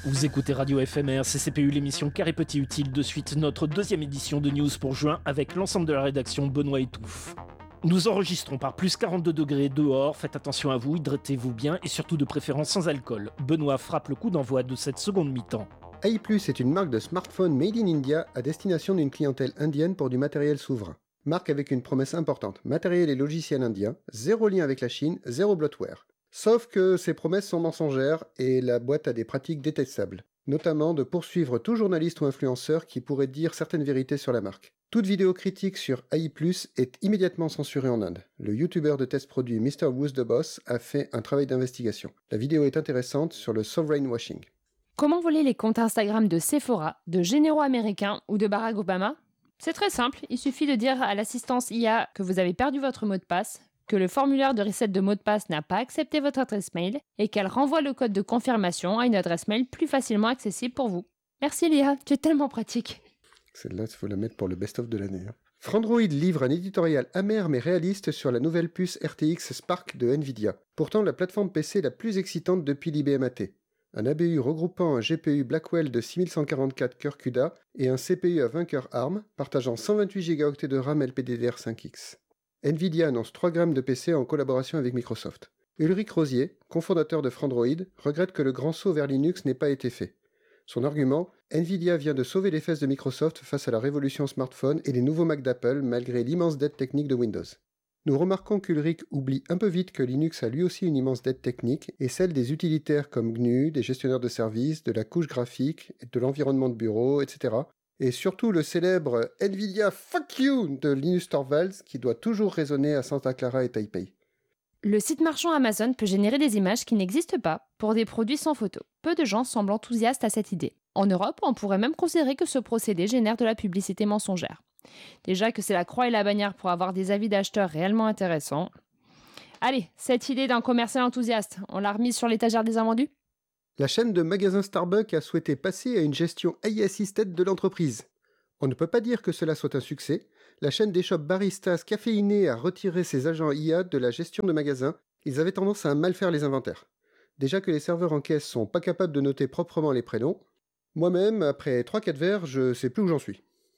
Vous écoutez Radio FMR, CCPU, l'émission Carré Petit Utile, de suite notre deuxième édition de news pour juin avec l'ensemble de la rédaction Benoît Étouffe. Nous enregistrons par plus 42 degrés dehors, faites attention à vous, hydratez-vous bien et surtout de préférence sans alcool. Benoît frappe le coup d'envoi de cette seconde mi-temps. AI+ est une marque de smartphone made in India à destination d'une clientèle indienne pour du matériel souverain. Marque avec une promesse importante, matériel et logiciel indien, zéro lien avec la Chine, zéro bloatware. Sauf que ces promesses sont mensongères et la boîte a des pratiques détestables, notamment de poursuivre tout journaliste ou influenceur qui pourrait dire certaines vérités sur la marque. Toute vidéo critique sur AI+ est immédiatement censurée en Inde. Le youtubeur de test produit Mr. Who's the Boss a fait un travail d'investigation. La vidéo est intéressante sur le sovereign washing. Comment voler les comptes Instagram de Sephora, de généraux américains ou de Barack Obama ? C'est très simple, il suffit de dire à l'assistance IA que vous avez perdu votre mot de passe, que le formulaire de reset de mot de passe n'a pas accepté votre adresse mail et qu'elle renvoie le code de confirmation à une adresse mail plus facilement accessible pour vous. Merci Léa, tu es tellement pratique. Celle-là, il faut la mettre pour le best-of de l'année. Frandroid livre un éditorial amer mais réaliste sur la nouvelle puce RTX Spark de Nvidia, pourtant la plateforme PC la plus excitante depuis l'IBM-AT. Un ABU regroupant un GPU Blackwell de 6144 cœurs CUDA et un CPU à 20 cœurs ARM, partageant 128 Go de RAM LPDDR5X. Nvidia annonce 3 grammes de PC en collaboration avec Microsoft. Ulrich Rosier, cofondateur de Frandroid, regrette que le grand saut vers Linux n'ait pas été fait. Son argument, Nvidia vient de sauver les fesses de Microsoft face à la révolution smartphone et les nouveaux Mac d'Apple malgré l'immense dette technique de Windows. Nous remarquons qu'Ulrich oublie un peu vite que Linux a lui aussi une immense dette technique et celle des utilitaires comme GNU, des gestionnaires de services, de la couche graphique, de l'environnement de bureau, etc. Et surtout le célèbre Nvidia Fuck You de Linus Torvalds qui doit toujours résonner à Santa Clara et Taipei. Le site marchand Amazon peut générer des images qui n'existent pas pour des produits sans photo. Peu de gens semblent enthousiastes à cette idée. En Europe, on pourrait même considérer que ce procédé génère de la publicité mensongère. Déjà que c'est la croix et la bannière pour avoir des avis d'acheteurs réellement intéressants. Allez, cette idée d'un commercial enthousiaste, on l'a remise sur l'étagère des invendus ? La chaîne de magasins Starbucks a souhaité passer à une gestion AI-assisted de l'entreprise. On ne peut pas dire que cela soit un succès. La chaîne des shops baristas caféinés a retiré ses agents IA de la gestion de magasins. Ils avaient tendance à mal faire les inventaires. Déjà que les serveurs en caisse sont pas capables de noter proprement les prénoms. Moi-même, après 3-4 verres, je sais plus où j'en suis. D'alcool ?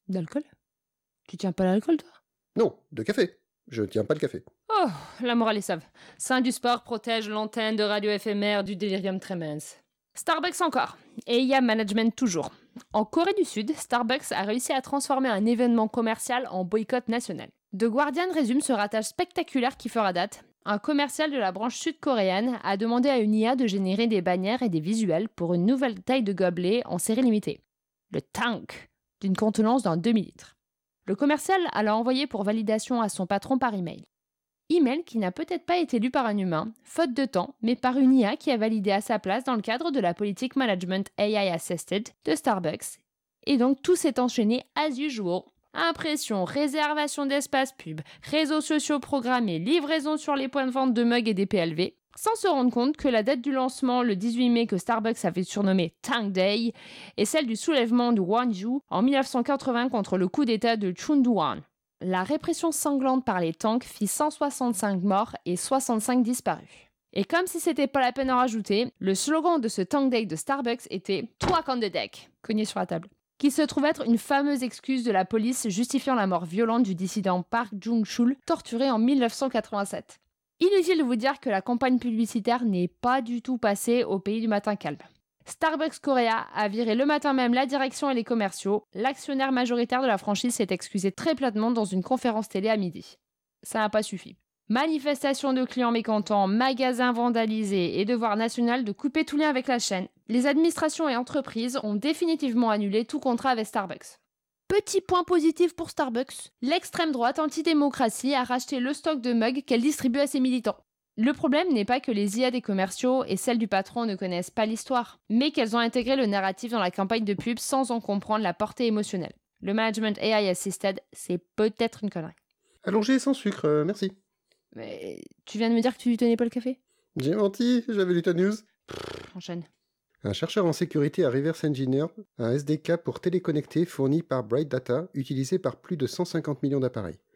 Tu tiens pas l'alcool, toi ? Non, de café. Je tiens pas le café. Oh, la morale est sauve. Saint du sport protège l'antenne de Radio FMR du délirium tremens. Starbucks encore. Et IA Management toujours. En Corée du Sud, Starbucks a réussi à transformer un événement commercial en boycott national. The Guardian résume ce ratage spectaculaire qui fera date. Un commercial de la branche sud-coréenne a demandé à une IA de générer des bannières et des visuels pour une nouvelle taille de gobelet en série limitée. Le tank, d'une contenance d'un demi-litre. Le commercial a l'a envoyé pour validation à son patron par email. Email qui n'a peut-être pas été lu par un humain, faute de temps, mais par une IA qui a validé à sa place dans le cadre de la politique management AI Assisted de Starbucks. Et donc tout s'est enchaîné as usual. Impression, réservation d'espace pub, réseaux sociaux programmés, livraison sur les points de vente de mugs et des PLV, sans se rendre compte que la date du lancement, le 18 mai que Starbucks avait surnommé Tank Day, est celle du soulèvement de Gwangju en 1980 contre le coup d'État de Chunduan. La répression sanglante par les tanks fit 165 morts et 65 disparus. Et comme si c'était pas la peine d'en rajouter, le slogan de ce Tank Day de Starbucks était « Talk on the deck », cogné sur la table, qui se trouve être une fameuse excuse de la police justifiant la mort violente du dissident Park Jung-chul, torturé en 1987. Inutile de vous dire que la campagne publicitaire n'est pas du tout passée au pays du matin calme. Starbucks Korea a viré le matin même la direction et les commerciaux. L'actionnaire majoritaire de la franchise s'est excusé très platement dans une conférence télé à midi. Ça n'a pas suffi. Manifestation de clients mécontents, magasins vandalisés et devoir national de couper tout lien avec la chaîne. Les administrations et entreprises ont définitivement annulé tout contrat avec Starbucks. Petit point positif pour Starbucks, l'extrême droite antidémocratie a racheté le stock de mugs qu'elle distribue à ses militants. Le problème n'est pas que les IA des commerciaux et celles du patron ne connaissent pas l'histoire, mais qu'elles ont intégré le narratif dans la campagne de pub sans en comprendre la portée émotionnelle. Le management AI assisted, c'est peut-être une connerie. Allongé sans sucre, merci. Mais tu viens de me dire que tu tenais pas le café ? J'ai menti, j'avais lu ta news. Enchaîne. Un chercheur en sécurité a reverse engineered un SDK pour téléconnecter fourni par Bright Data, utilisé par plus de 150 millions d'appareils.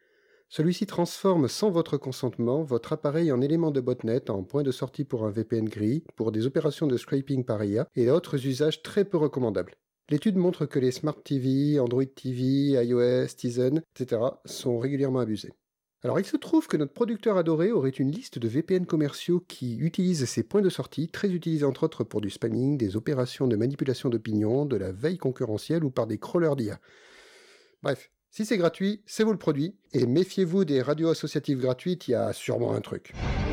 Celui-ci transforme sans votre consentement votre appareil en élément de botnet, en point de sortie pour un VPN gris, pour des opérations de scraping par IA et d'autres usages très peu recommandables. L'étude montre que les Smart TV, Android TV, iOS, Tizen, etc. sont régulièrement abusés. Alors il se trouve que notre producteur adoré aurait une liste de VPN commerciaux qui utilisent ces points de sortie, très utilisés entre autres pour du spamming, des opérations de manipulation d'opinion, de la veille concurrentielle ou par des crawlers d'IA. Bref, si c'est gratuit, c'est vous le produit, et méfiez-vous des radios associatives gratuites, il y a sûrement un truc.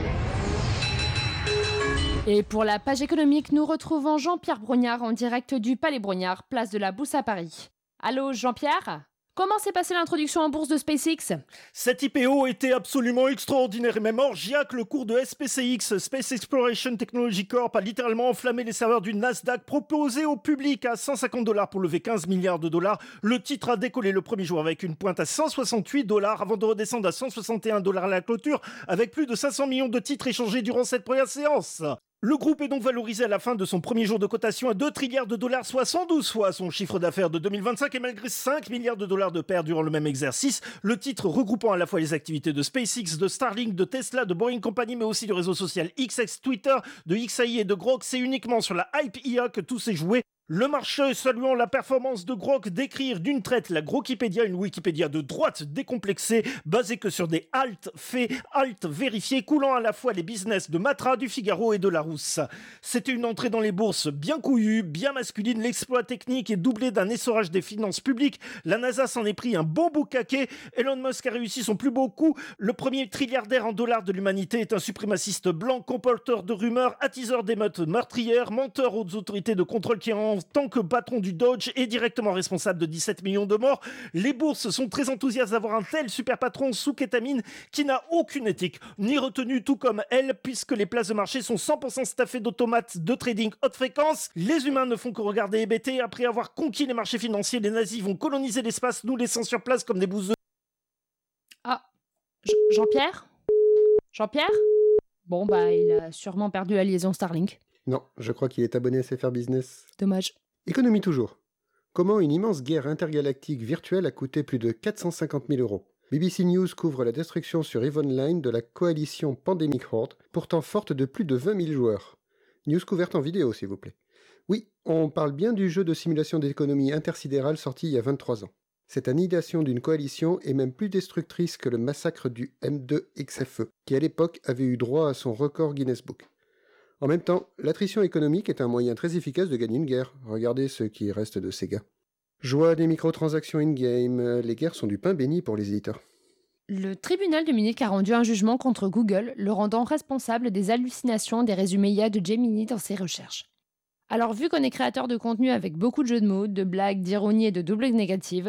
Et pour la page économique, nous retrouvons Jean-Pierre Brognard en direct du Palais Brognard, place de la Bourse à Paris. Allô Jean-Pierre ? Comment s'est passée l'introduction en bourse de SpaceX ? Cette IPO était absolument extraordinaire et même orgiaque. Le cours de SpaceX, Space Exploration Technology Corp, a littéralement enflammé les serveurs du Nasdaq, proposé au public à $150 pour lever 15 milliards de dollars. Le titre a décollé le premier jour avec une pointe à $168 avant de redescendre à $161 à la clôture, avec plus de 500 millions de titres échangés durant cette première séance. Le groupe est donc valorisé à la fin de son premier jour de cotation à 2 trilliards de dollars, soit 112 fois son chiffre d'affaires de 2025, et malgré 5 milliards de dollars de pertes durant le même exercice, le titre regroupant à la fois les activités de SpaceX, de Starlink, de Tesla, de Boeing Company, mais aussi du réseau social X, Twitter, de XAI et de Grok, c'est uniquement sur la hype IA que tout s'est joué. Le marché saluant la performance de Grok d'écrire d'une traite la Grokipédia, une Wikipédia de droite décomplexée, basée que sur des faits vérifiés, coulant à la fois les business de Matra, du Figaro et de Larousse. C'était une entrée dans les bourses bien couillue, bien masculine, l'exploit technique est doublé d'un essorage des finances publiques, la NASA s'en est pris un bon boucaquet, Elon Musk a réussi son plus beau coup, le premier trilliardaire en dollars de l'humanité est un suprémaciste blanc, comporteur de rumeurs, attiseur d'émeutes meurtrières, menteur aux autorités de contrôle qui en tant que patron du Dodge est directement responsable de 17 millions de morts. Les bourses sont très enthousiastes d'avoir un tel super patron sous kétamine qui n'a aucune éthique ni retenue, tout comme elle, puisque les places de marché sont 100% staffées d'automates de trading haute fréquence. Les humains ne font que regarder hébétés. Après avoir conquis les marchés financiers, les nazis vont coloniser l'espace, nous laissant sur place comme des bouseux. Ah, Jean-Pierre ? Jean-Pierre ? Bon, il a sûrement perdu la liaison Starlink. Non, je crois qu'il est abonné à SFR Business. Dommage. Économie toujours. Comment une immense guerre intergalactique virtuelle a coûté plus de 450 000 euros ? BBC News couvre la destruction sur EVE Online de la coalition Pandemic Horde, pourtant forte de plus de 20 000 joueurs. News couverte en vidéo, s'il vous plaît. Oui, on parle bien du jeu de simulation d'économie intersidérale sorti il y a 23 ans. Cette annihilation d'une coalition est même plus destructrice que le massacre du M2XFE, qui à l'époque avait eu droit à son record Guinness Book. En même temps, l'attrition économique est un moyen très efficace de gagner une guerre. Regardez ce qui reste de Sega. Joie des microtransactions in-game, les guerres sont du pain béni pour les éditeurs. Le tribunal de Munich a rendu un jugement contre Google, le rendant responsable des hallucinations des résumés IA de Gemini dans ses recherches. Alors vu qu'on est créateur de contenu avec beaucoup de jeux de mots, de blagues, d'ironie et de doubles négatives,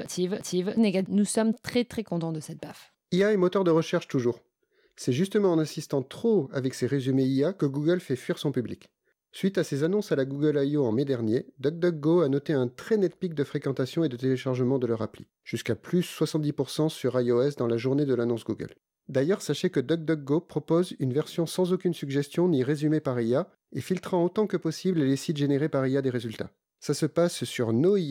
nous sommes très très contents de cette baffe. IA est moteur de recherche toujours. C'est justement en insistant trop avec ses résumés IA que Google fait fuir son public. Suite à ses annonces à la Google I.O. en mai dernier, DuckDuckGo a noté un très net pic de fréquentation et de téléchargement de leur appli, jusqu'à plus 70% sur iOS dans la journée de l'annonce Google. D'ailleurs, sachez que DuckDuckGo propose une version sans aucune suggestion ni résumé par IA et filtrant autant que possible les sites générés par IA des résultats. Ça se passe sur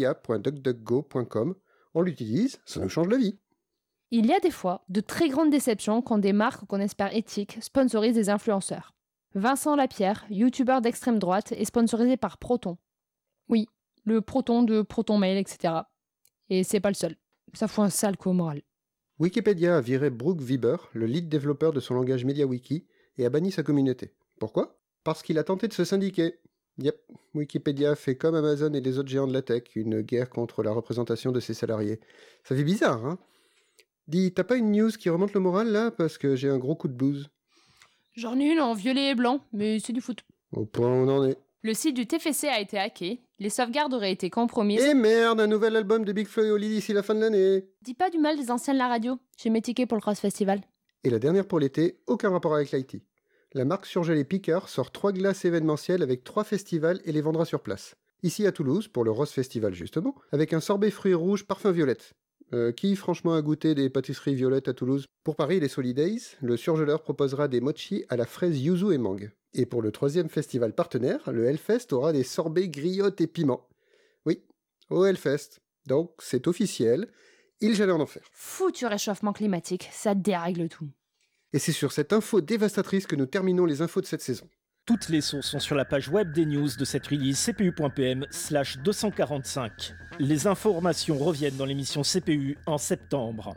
noia.duckduckgo.com. On l'utilise, ça nous change la vie. Il y a des fois de très grandes déceptions quand des marques qu'on espère éthiques sponsorisent des influenceurs. Vincent Lapierre, youtubeur d'extrême droite, est sponsorisé par Proton. Oui, le Proton de Proton Mail, etc. Et c'est pas le seul. Ça fout un sale coup au moral. Wikipédia a viré Brooke Weber, le lead développeur de son langage MediaWiki, et a banni sa communauté. Pourquoi ? Parce qu'il a tenté de se syndiquer. Yep, Wikipédia fait comme Amazon et les autres géants de la tech, une guerre contre la représentation de ses salariés. Ça fait bizarre, hein ? Dis, t'as pas une news qui remonte le moral, là ? Parce que j'ai un gros coup de blues. J'en ai une en violet et blanc, mais c'est du foot. Au point où on en est. Le site du TFC a été hacké, les sauvegardes auraient été compromises. Et merde, un nouvel album de Big Flo et Oli d'ici la fin de l'année. Dis pas du mal des anciens de la radio, j'ai mes tickets pour le Cross Festival. Et la dernière pour l'été, aucun rapport avec l'IT. La marque surgelée Picard sort 3 glaces événementielles avec 3 festivals et les vendra sur place. Ici à Toulouse, pour le Rose Festival justement, avec un sorbet fruits rouges parfum violette. Qui franchement a goûté des pâtisseries violettes à Toulouse ? Pour Paris, les Solidays, le surgeleur proposera des mochis à la fraise yuzu et mangue. Et pour le 3e festival partenaire, le Hellfest aura des sorbets griottes et piment. Oui, au Hellfest. Donc c'est officiel, il gèle en enfer. Foutu réchauffement climatique, ça dérègle tout. Et c'est sur cette info dévastatrice que nous terminons les infos de cette saison. Toutes les sources sont sur la page web des news de cette release cpu.pm/245. Les informations reviennent dans l'émission CPU en septembre.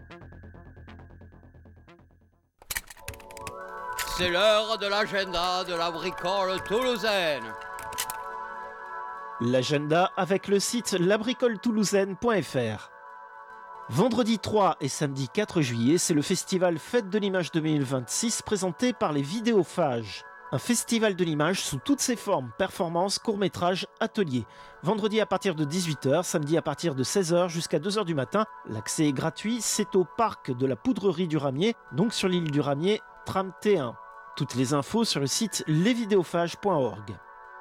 C'est l'heure de l'agenda de la bricole toulousaine. L'agenda avec le site labricoletoulousaine.fr. Vendredi 3 et samedi 4 juillet, c'est le festival Fête de l'Image 2026 présenté par les Vidéophages. Un festival de l'image sous toutes ses formes, performances, courts-métrages, ateliers. Vendredi à partir de 18h, samedi à partir de 16h jusqu'à 2h du matin. L'accès est gratuit, c'est au parc de la Poudrerie du Ramier, donc sur l'île du Ramier, tram T1. Toutes les infos sur le site lesvidéophages.org.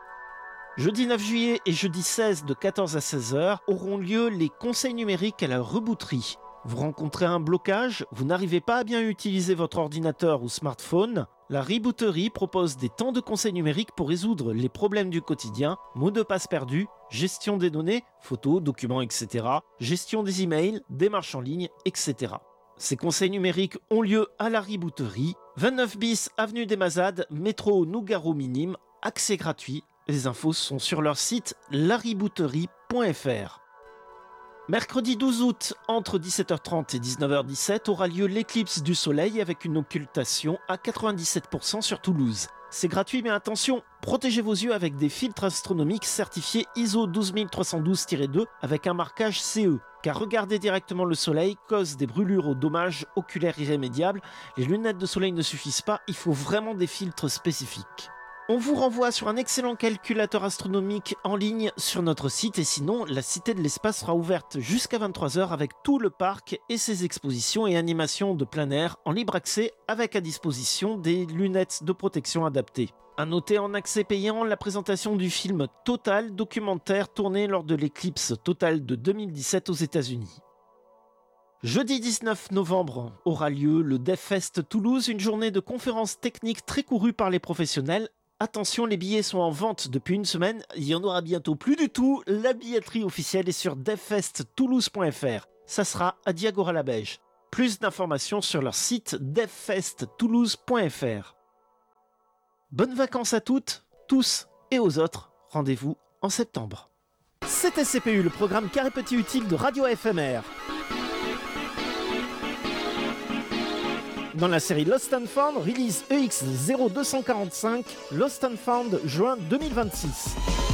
Jeudi 9 juillet et jeudi 16 de 14 à 16h auront lieu les conseils numériques à la Rebouterie. Vous rencontrez un blocage, vous n'arrivez pas à bien utiliser votre ordinateur ou smartphone. La Rebouterie propose des temps de conseils numériques pour résoudre les problèmes du quotidien, mots de passe perdus, gestion des données, photos, documents, etc., gestion des emails, démarches en ligne, etc. Ces conseils numériques ont lieu à la Rebouterie, 29 bis avenue des Mazades, métro Nougaro Minime, accès gratuit. Les infos sont sur leur site larebouterie.fr. Mercredi 12 août, entre 17h30 et 19h17, aura lieu l'éclipse du soleil avec une occultation à 97% sur Toulouse. C'est gratuit, mais attention, protégez vos yeux avec des filtres astronomiques certifiés ISO 12312-2 avec un marquage CE. Car regarder directement le soleil cause des brûlures aux dommages oculaires irrémédiables. Les lunettes de soleil ne suffisent pas, il faut vraiment des filtres spécifiques. On vous renvoie sur un excellent calculateur astronomique en ligne sur notre site et sinon, la Cité de l'Espace sera ouverte jusqu'à 23h avec tout le parc et ses expositions et animations de plein air en libre accès avec à disposition des lunettes de protection adaptées. À noter en accès payant la présentation du film Total, documentaire tourné lors de l'éclipse totale de 2017 aux États-Unis. Jeudi 19 novembre aura lieu le DevFest Toulouse, une journée de conférences techniques très courue par les professionnels. Attention, les billets sont en vente depuis une semaine, il y en aura bientôt plus du tout. La billetterie officielle est sur devfesttoulouse.fr. Ça sera à Diagoras-la-Beige. Plus d'informations sur leur site devfesttoulouse.fr. Bonnes vacances à toutes, tous et aux autres. Rendez-vous en septembre. C'était CPU, le programme Carré Petit Utile de Radio FMR. Dans la série Lost and Found, release EX0245, Lost and Found juin 2026.